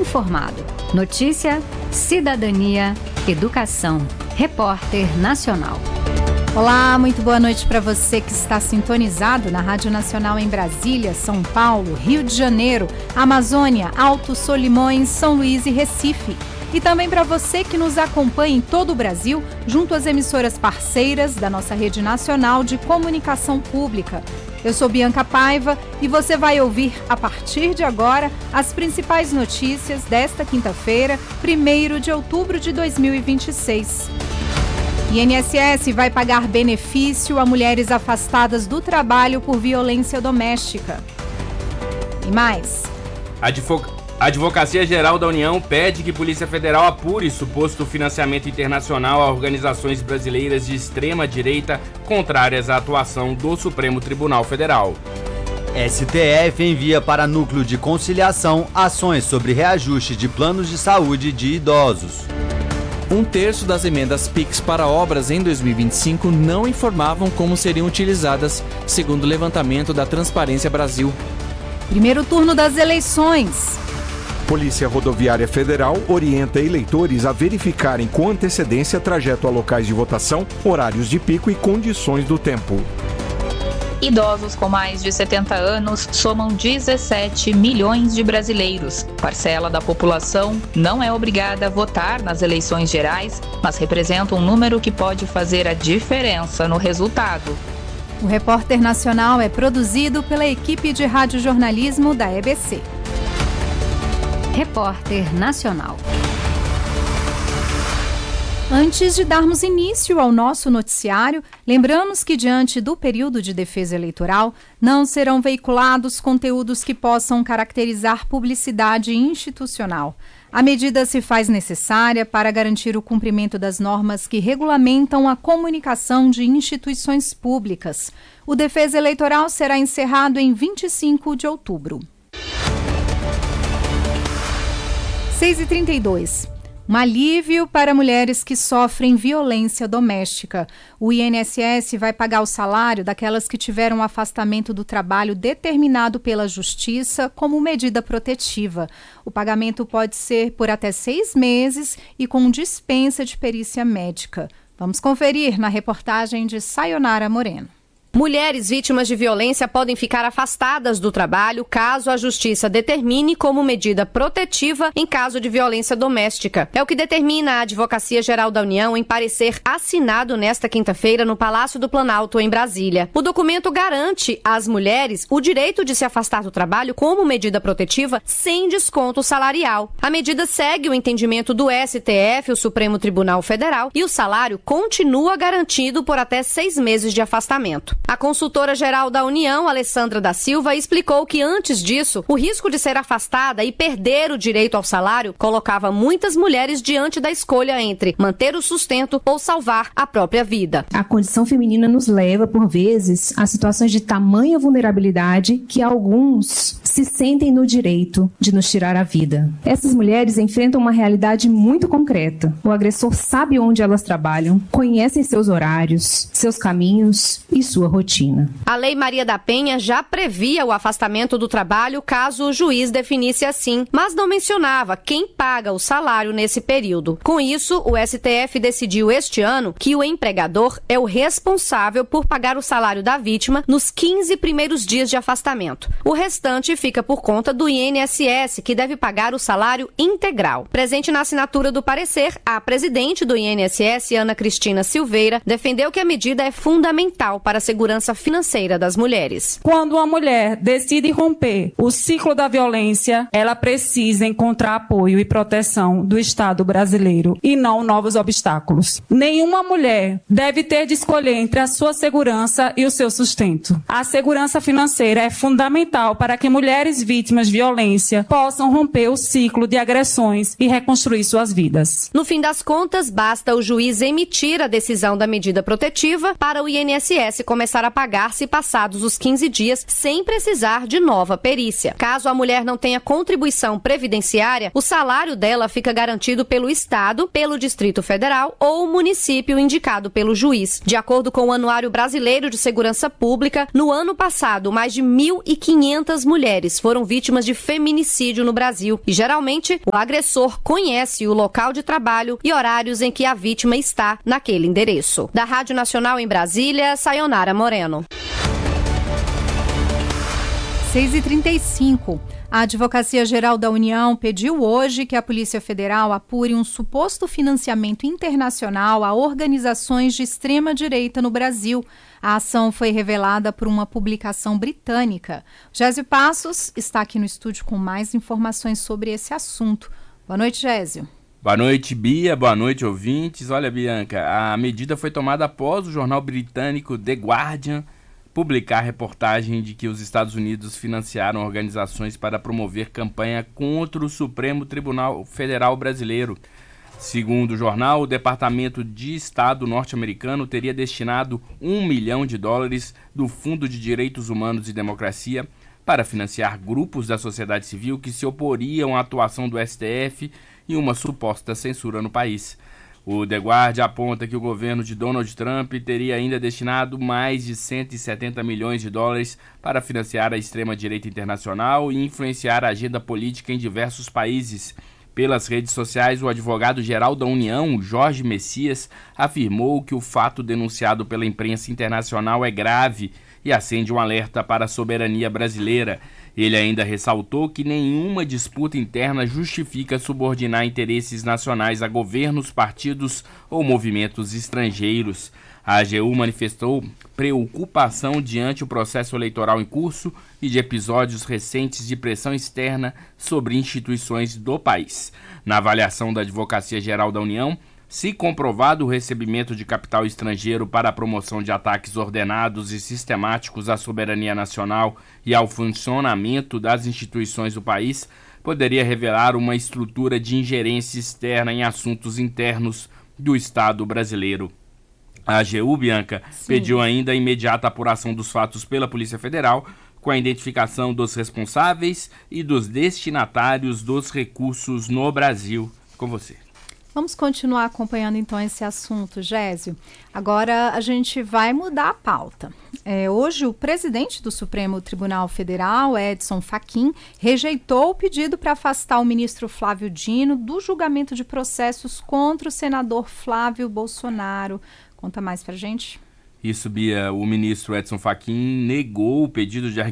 informado. Notícia, cidadania, educação. Repórter Nacional. Olá, muito boa noite para você que está sintonizado na Rádio Nacional em Brasília, São Paulo, Rio de Janeiro, Amazônia, Alto Solimões, São Luís e Recife. E também para você que nos acompanha em todo o Brasil, junto às emissoras parceiras da nossa rede nacional de comunicação pública. Eu sou Bianca Paiva e você vai ouvir, a partir de agora, as principais notícias desta quinta-feira, 1º de outubro de 2026. INSS vai pagar benefício a mulheres afastadas do trabalho por violência doméstica. E mais. A Advocacia Geral da União pede que Polícia Federal apure suposto financiamento internacional a organizações brasileiras de extrema-direita contrárias à atuação do Supremo Tribunal Federal. STF envia para Núcleo de Conciliação ações sobre reajuste de planos de saúde de idosos. 1/3 das emendas PIX para obras em 2025 não informavam como seriam utilizadas, segundo o levantamento da Transparência Brasil. Primeiro turno das eleições. Polícia Rodoviária Federal orienta eleitores a verificarem com antecedência trajeto a locais de votação, horários de pico e condições do tempo. Idosos com mais de 70 anos somam 17 milhões de brasileiros. Parcela da população não é obrigada a votar nas eleições gerais, mas representa um número que pode fazer a diferença no resultado. O Repórter Nacional é produzido pela equipe de radiojornalismo da EBC. Repórter Nacional. Antes de darmos início ao nosso noticiário, lembramos que, diante do período de defesa eleitoral, não serão veiculados conteúdos que possam caracterizar publicidade institucional. A medida se faz necessária para garantir o cumprimento das normas que regulamentam a comunicação de instituições públicas. O Defesa Eleitoral será encerrado em 25 de outubro. 6h32. Um alívio para mulheres que sofrem violência doméstica. O INSS vai pagar o salário daquelas que tiveram afastamento do trabalho determinado pela Justiça como medida protetiva. O pagamento pode ser por até 6 meses e com dispensa de perícia médica. Vamos conferir na reportagem de Sayonara Moreno. Mulheres vítimas de violência podem ficar afastadas do trabalho caso a Justiça determine como medida protetiva em caso de violência doméstica. É o que determina a Advocacia Geral da União em parecer assinado nesta quinta-feira no Palácio do Planalto, em Brasília. O documento garante às mulheres o direito de se afastar do trabalho como medida protetiva sem desconto salarial. A medida segue o entendimento do STF, o Supremo Tribunal Federal, e o salário continua garantido por até 6 meses de afastamento. A consultora-geral da União, Alessandra da Silva, explicou que antes disso, o risco de ser afastada e perder o direito ao salário colocava muitas mulheres diante da escolha entre manter o sustento ou salvar a própria vida. A condição feminina nos leva, por vezes, a situações de tamanha vulnerabilidade que alguns se sentem no direito de nos tirar a vida. Essas mulheres enfrentam uma realidade muito concreta. O agressor sabe onde elas trabalham, conhecem seus horários, seus caminhos e sua rotina. A Lei Maria da Penha já previa o afastamento do trabalho caso o juiz definisse assim, mas não mencionava quem paga o salário nesse período. Com isso, o STF decidiu este ano que o empregador é o responsável por pagar o salário da vítima nos 15 primeiros dias de afastamento. O restante fica por conta do INSS, que deve pagar o salário integral. Presente na assinatura do parecer, a presidente do INSS, Ana Cristina Silveira, defendeu que a medida é fundamental para a segurança financeira das mulheres. Quando uma mulher decide romper o ciclo da violência, ela precisa encontrar apoio e proteção do Estado brasileiro e não novos obstáculos. Nenhuma mulher deve ter de escolher entre a sua segurança e o seu sustento. A segurança financeira é fundamental para que mulheres vítimas de violência possam romper o ciclo de agressões e reconstruir suas vidas. No fim das contas, basta o juiz emitir a decisão da medida protetiva para o INSS começar começar a pagar se passados os 15 dias, sem precisar de nova perícia. Caso a mulher não tenha contribuição previdenciária, o salário dela fica garantido pelo Estado, pelo Distrito Federal ou o município indicado pelo juiz. De acordo com o Anuário Brasileiro de Segurança Pública, no ano passado, mais de 1.500 mulheres foram vítimas de feminicídio no Brasil. E, geralmente, o agressor conhece o local de trabalho e horários em que a vítima está naquele endereço. Da Rádio Nacional em Brasília, Sayonara Moreno. 6h35. A Advocacia Geral da União pediu hoje que a Polícia Federal apure um suposto financiamento internacional a organizações de extrema-direita no Brasil. A ação foi revelada por uma publicação britânica. Gésio Passos está aqui no estúdio com mais informações sobre esse assunto. Boa noite, Gésio. Boa noite, Bia. Boa noite, ouvintes. Olha, Bianca, a medida foi tomada após o jornal britânico The Guardian publicar reportagem de que os Estados Unidos financiaram organizações para promover campanha contra o Supremo Tribunal Federal Brasileiro. Segundo o jornal, o Departamento de Estado norte-americano teria destinado $1 milhão do Fundo de Direitos Humanos e Democracia para financiar grupos da sociedade civil que se oporiam à atuação do STF e uma suposta censura no país. O The Guardian aponta que o governo de Donald Trump teria ainda destinado mais de $170 milhões para financiar a extrema-direita internacional e influenciar a agenda política em diversos países. Pelas redes sociais, o advogado-geral da União, Jorge Messias, afirmou que o fato denunciado pela imprensa internacional é grave e acende um alerta para a soberania brasileira. Ele ainda ressaltou que nenhuma disputa interna justifica subordinar interesses nacionais a governos, partidos ou movimentos estrangeiros. A AGU manifestou preocupação diante o processo eleitoral em curso e de episódios recentes de pressão externa sobre instituições do país. Na avaliação da Advocacia Geral da União, se comprovado o recebimento de capital estrangeiro para a promoção de ataques ordenados e sistemáticos à soberania nacional e ao funcionamento das instituições do país, poderia revelar uma estrutura de ingerência externa em assuntos internos do Estado brasileiro. A AGU, Bianca, pediu ainda a imediata apuração dos fatos pela Polícia Federal, com a identificação dos responsáveis e dos destinatários dos recursos no Brasil. Com você. Vamos continuar acompanhando então esse assunto, Gésio. Agora a gente vai mudar a pauta. Hoje o presidente do Supremo Tribunal Federal, Edson Fachin, rejeitou o pedido para afastar o ministro Flávio Dino do julgamento de processos contra o senador Flávio Bolsonaro. Conta mais pra gente. Isso, Bia. O ministro Edson Fachin negou o pedido de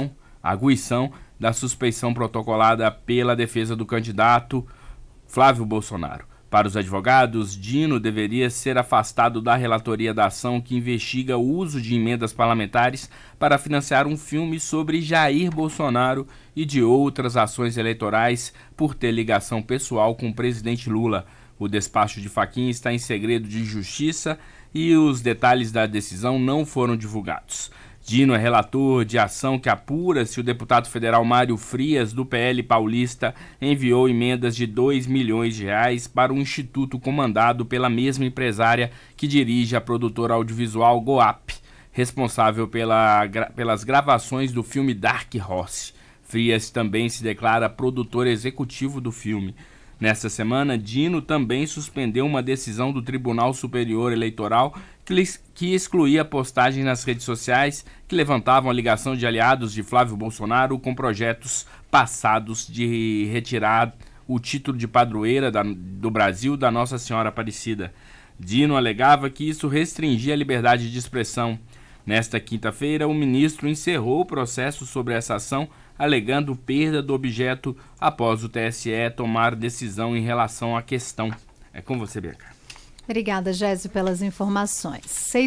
arguição da suspeição protocolada pela defesa do candidato Flávio Bolsonaro. Para os advogados, Dino deveria ser afastado da relatoria da ação que investiga o uso de emendas parlamentares para financiar um filme sobre Jair Bolsonaro e de outras ações eleitorais por ter ligação pessoal com o presidente Lula. O despacho de Fachin está em segredo de justiça e os detalhes da decisão não foram divulgados. Dino é relator de ação que apura se o deputado federal Mário Frias, do PL paulista, enviou emendas de R$2 milhões para um instituto comandado pela mesma empresária que dirige a produtora audiovisual Goap, responsável pelas gravações do filme Dark Horse. Frias também se declara produtor executivo do filme. Nesta semana, Dino também suspendeu uma decisão do Tribunal Superior Eleitoral que excluía postagens nas redes sociais que levantavam a ligação de aliados de Flávio Bolsonaro com projetos passados de retirar o título de padroeira do Brasil da Nossa Senhora Aparecida. Dino alegava que isso restringia a liberdade de expressão. Nesta quinta-feira, o ministro encerrou o processo sobre essa ação, alegando perda do objeto após o TSE tomar decisão em relação à questão. É com você, Bianca. Obrigada, Gésio, pelas informações.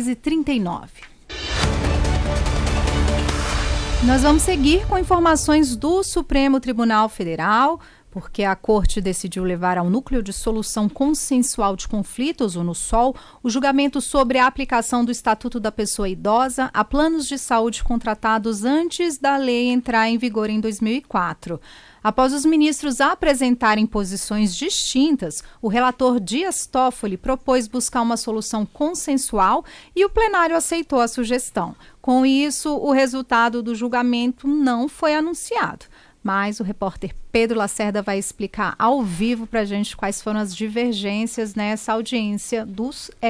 6h39. Nós vamos seguir com informações do Supremo Tribunal Federal, porque a Corte decidiu levar ao Núcleo de Solução Consensual de Conflitos, o NUSOL, o julgamento sobre a aplicação do Estatuto da Pessoa Idosa a planos de saúde contratados antes da lei entrar em vigor em 2004. Após os ministros apresentarem posições distintas, o relator Dias Toffoli propôs buscar uma solução consensual e o plenário aceitou a sugestão. Com isso, o resultado do julgamento não foi anunciado. Mas o repórter Pedro Lacerda vai explicar ao vivo para a gente quais foram as divergências nessa audiência do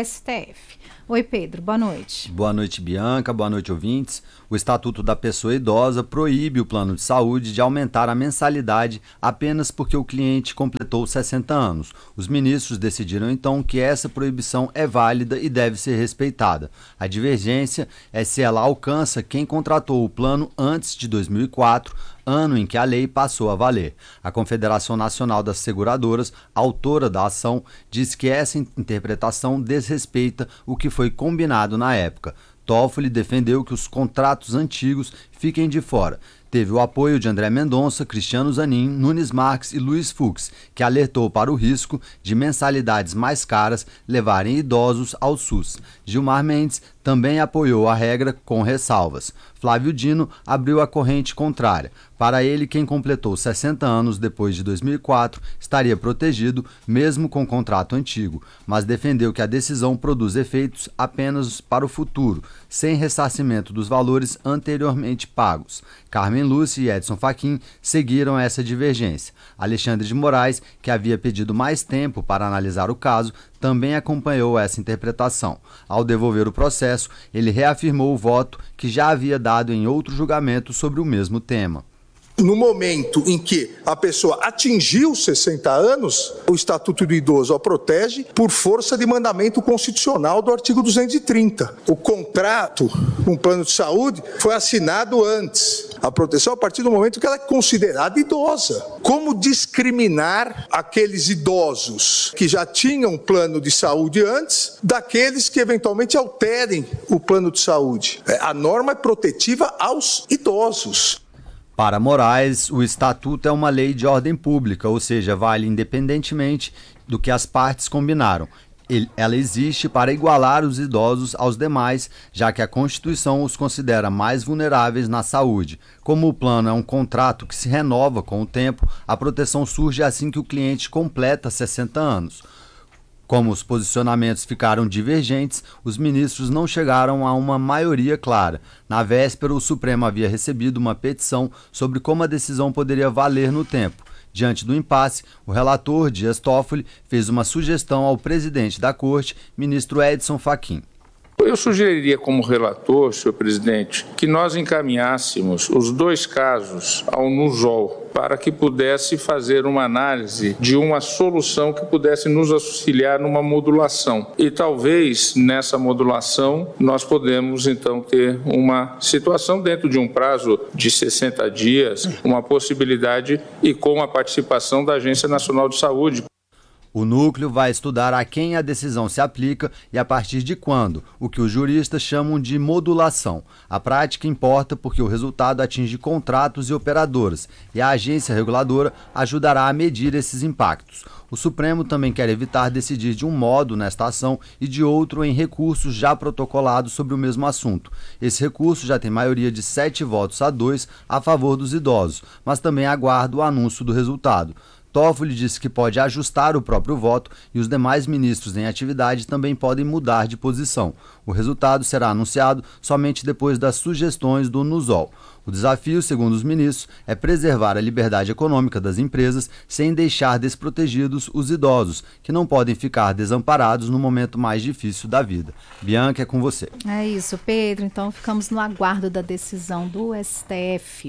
STF. Oi, Pedro, boa noite. Boa noite, Bianca, boa noite, ouvintes. O Estatuto da Pessoa Idosa proíbe o plano de saúde de aumentar a mensalidade apenas porque o cliente completou 60 anos. Os ministros decidiram então que essa proibição é válida e deve ser respeitada. A divergência é se ela alcança quem contratou o plano antes de 2004, ano em que a lei passou a valer. A Confederação Nacional das Seguradoras, autora da ação, diz que essa interpretação desrespeita o que foi combinado na época. Toffoli defendeu que os contratos antigos fiquem de fora. Teve o apoio de André Mendonça, Cristiano Zanin, Nunes Marques e Luiz Fux, que alertou para o risco de mensalidades mais caras levarem idosos ao SUS. Gilmar Mendes também apoiou a regra com ressalvas. Flávio Dino abriu a corrente contrária. Para ele, quem completou 60 anos depois de 2004 estaria protegido, mesmo com contrato antigo, mas defendeu que a decisão produz efeitos apenas para o futuro, sem ressarcimento dos valores anteriormente pagos. Carmen Lúcia e Edson Fachin seguiram essa divergência. Alexandre de Moraes, que havia pedido mais tempo para analisar o caso, também acompanhou essa interpretação. Ao devolver o processo, ele reafirmou o voto que já havia dado em outro julgamento sobre o mesmo tema. No momento em que a pessoa atingiu 60 anos, o Estatuto do Idoso a protege por força de mandamento constitucional do artigo 230. O contrato com o plano de saúde foi assinado antes. A proteção a partir do momento que ela é considerada idosa. Como discriminar aqueles idosos que já tinham plano de saúde antes daqueles que eventualmente alterem o plano de saúde? A norma é protetiva aos idosos. Para Moraes, o Estatuto é uma lei de ordem pública, ou seja, vale independentemente do que as partes combinaram. Ela existe para igualar os idosos aos demais, já que a Constituição os considera mais vulneráveis na saúde. Como o plano é um contrato que se renova com o tempo, a proteção surge assim que o cliente completa 60 anos. Como os posicionamentos ficaram divergentes, os ministros não chegaram a uma maioria clara. Na véspera, o Supremo havia recebido uma petição sobre como a decisão poderia valer no tempo. Diante do impasse, o relator Dias Toffoli fez uma sugestão ao presidente da Corte, ministro Edson Fachin. Eu sugeriria como relator, senhor presidente, que nós encaminhássemos os dois casos ao NUSOL para que pudesse fazer uma análise de uma solução que pudesse nos auxiliar numa modulação. E talvez nessa modulação nós podemos então ter uma situação dentro de um prazo de 60 dias, uma possibilidade e com a participação da Agência Nacional de Saúde. O núcleo vai estudar a quem a decisão se aplica e a partir de quando, o que os juristas chamam de modulação. A prática importa porque o resultado atinge contratos e operadoras, e a agência reguladora ajudará a medir esses impactos. O Supremo também quer evitar decidir de um modo nesta ação e de outro em recursos já protocolados sobre o mesmo assunto. Esse recurso já tem maioria de 7 votos a 2 a favor dos idosos, mas também aguarda o anúncio do resultado. Toffoli disse que pode ajustar o próprio voto e os demais ministros em atividade também podem mudar de posição. O resultado será anunciado somente depois das sugestões do NUSOL. O desafio, segundo os ministros, é preservar a liberdade econômica das empresas sem deixar desprotegidos os idosos, que não podem ficar desamparados no momento mais difícil da vida. Bianca, é com você. É isso, Pedro. Então ficamos no aguardo da decisão do STF.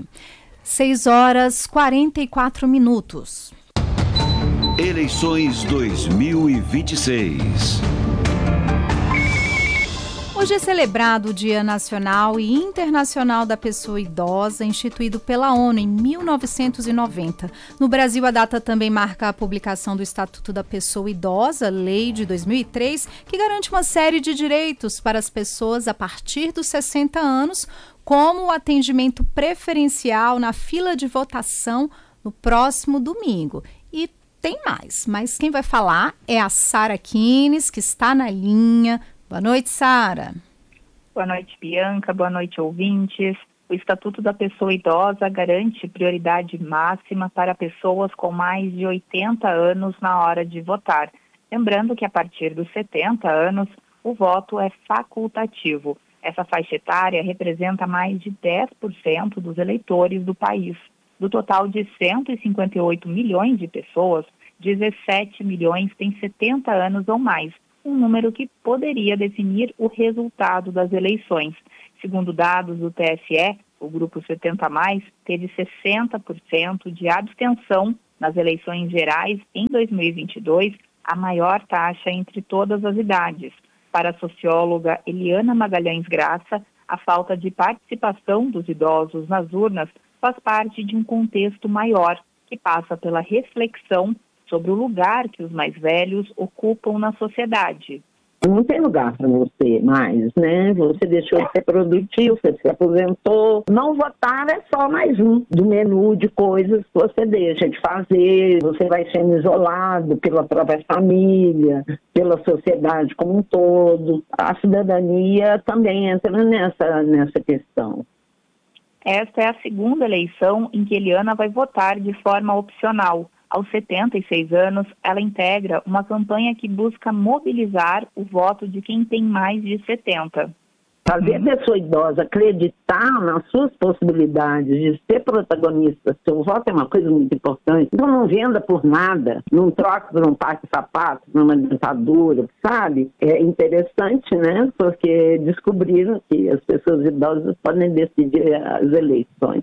6h44. Eleições 2026. Hoje é celebrado o Dia Nacional e Internacional da Pessoa Idosa, instituído pela ONU em 1990. No Brasil, a data também marca a publicação do Estatuto da Pessoa Idosa, lei de 2003, que garante uma série de direitos para as pessoas a partir dos 60 anos, como o atendimento preferencial na fila de votação no próximo domingo. E tem mais, mas quem vai falar é a Sara Kines, que está na linha. Boa noite, Sara. Boa noite, Bianca. Boa noite, ouvintes. o Estatuto da Pessoa Idosa garante prioridade máxima para pessoas com mais de 80 anos na hora de votar. Lembrando que a partir dos 70 anos, o voto é facultativo. Essa faixa etária representa mais de 10% dos eleitores do país. Do total de 158 milhões de pessoas, 17 milhões têm 70 anos ou mais, um número que poderia definir o resultado das eleições. Segundo dados do TSE, o grupo 70+, teve 60% de abstenção nas eleições gerais em 2022, a maior taxa entre todas as idades. Para a socióloga Eliana Magalhães Graça, a falta de participação dos idosos nas urnas faz parte de um contexto maior, que passa pela reflexão sobre o lugar que os mais velhos ocupam na sociedade. Não tem lugar para você mais, né? Você deixou de ser produtivo, você se aposentou. Não votar é só mais um do menu de coisas que você deixa de fazer. Você vai sendo isolado pela própria família, pela sociedade como um todo. A cidadania também entra nessa questão. Esta é a segunda eleição em que Eliana vai votar de forma opcional. Aos 76 anos, ela integra uma campanha que busca mobilizar o voto de quem tem mais de 70. Fazer a pessoa idosa acreditar nas suas possibilidades de ser protagonista. Seu voto é uma coisa muito importante. Então não venda por nada, não troque por um par de sapatos, por uma dentadura, sabe? É interessante, né? Porque descobriram que as pessoas idosas podem decidir as eleições.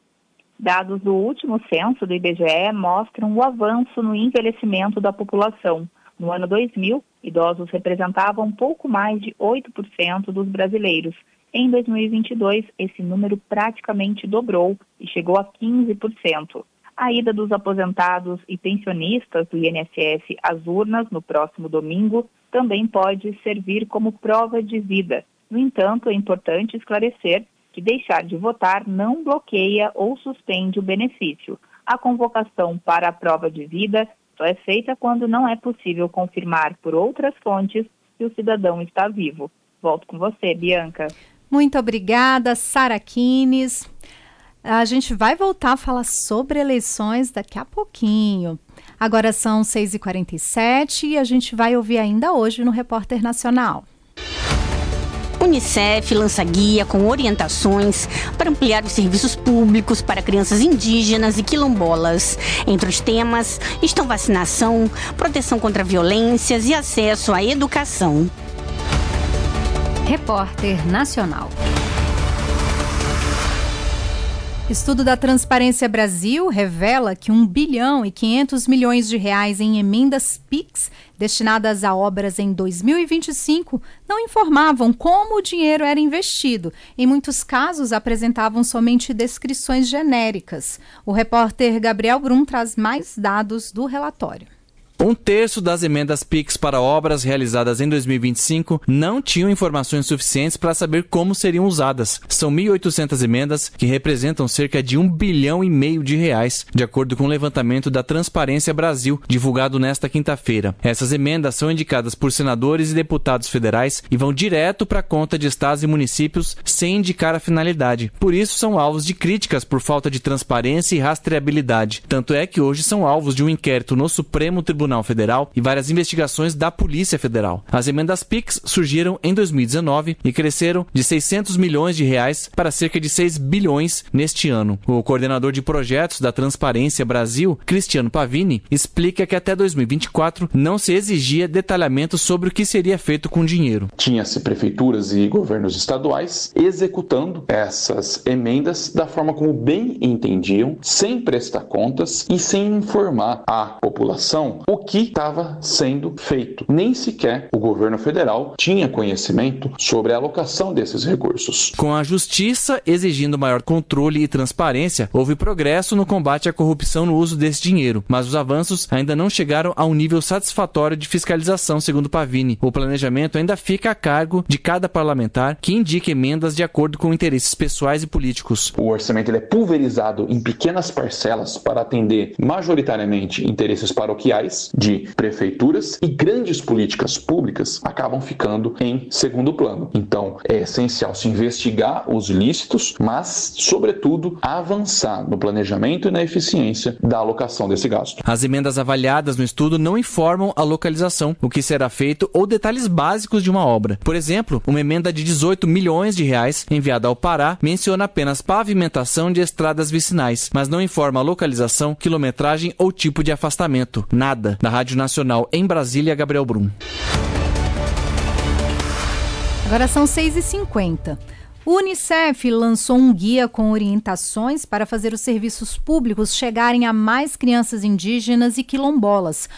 Dados do último censo do IBGE mostram o avanço no envelhecimento da população. No ano 2000, idosos representavam pouco mais de 8% dos brasileiros. Em 2022, esse número praticamente dobrou e chegou a 15%. A ida dos aposentados e pensionistas do INSS às urnas no próximo domingo também pode servir como prova de vida. No entanto, é importante esclarecer que deixar de votar não bloqueia ou suspende o benefício. A convocação para a prova de vida só é feita quando não é possível confirmar por outras fontes que o cidadão está vivo. Volto com você, Bianca. Muito obrigada, Sara Kines. A gente vai voltar a falar sobre eleições daqui a pouquinho. Agora são 6h47 e a gente vai ouvir ainda hoje no Repórter Nacional. Unicef lança guia com orientações para ampliar os serviços públicos para crianças indígenas e quilombolas. Entre os temas estão vacinação, proteção contra violências e acesso à educação. Repórter Nacional. Estudo da Transparência Brasil revela que 1 bilhão e 500 milhões de reais em emendas PIX destinadas a obras em 2025 não informavam como o dinheiro era investido. Em muitos casos, apresentavam somente descrições genéricas. O repórter Gabriel Brum traz mais dados do relatório. 1/3 das emendas PIX para obras realizadas em 2025 não tinham informações suficientes para saber como seriam usadas. São 1.800 emendas que representam cerca de 1,5 bilhão de reais, de acordo com o levantamento da Transparência Brasil, divulgado nesta quinta-feira. Essas emendas são indicadas por senadores e deputados federais e vão direto para a conta de estados e municípios sem indicar a finalidade. Por isso, são alvos de críticas por falta de transparência e rastreabilidade. Tanto é que hoje são alvos de um inquérito no Supremo Tribunal Federal e várias investigações da Polícia Federal. As emendas PIX surgiram em 2019 e cresceram de 600 milhões de reais para cerca de 6 bilhões neste ano. O coordenador de projetos da Transparência Brasil, Cristiano Pavini, explica que até 2024 não se exigia detalhamento sobre o que seria feito com o dinheiro. Tinha-se prefeituras e governos estaduais executando essas emendas da forma como bem entendiam, sem prestar contas e sem informar a população o que estava sendo feito. Nem sequer o governo federal tinha conhecimento sobre a alocação desses recursos. Com a justiça exigindo maior controle e transparência, houve progresso no combate à corrupção no uso desse dinheiro, mas os avanços ainda não chegaram a um nível satisfatório de fiscalização, segundo Pavini. O planejamento ainda fica a cargo de cada parlamentar, que indica emendas de acordo com interesses pessoais e políticos. O orçamento é pulverizado em pequenas parcelas para atender majoritariamente interesses paroquiais, decisões de prefeituras e grandes políticas públicas acabam ficando em segundo plano. Então, é essencial se investigar os ilícitos, mas, sobretudo, avançar no planejamento e na eficiência da alocação desse gasto. As emendas avaliadas no estudo não informam a localização, o que será feito ou detalhes básicos de uma obra. Por exemplo, uma emenda de 18 milhões de reais enviada ao Pará menciona apenas pavimentação de estradas vicinais, mas não informa a localização, quilometragem ou tipo de afastamento. Nada. Da Rádio Nacional em Brasília, Gabriel Brum. Agora são 6h50. O Unicef lançou um guia com orientações para fazer os serviços públicos chegarem a mais crianças indígenas e quilombolas.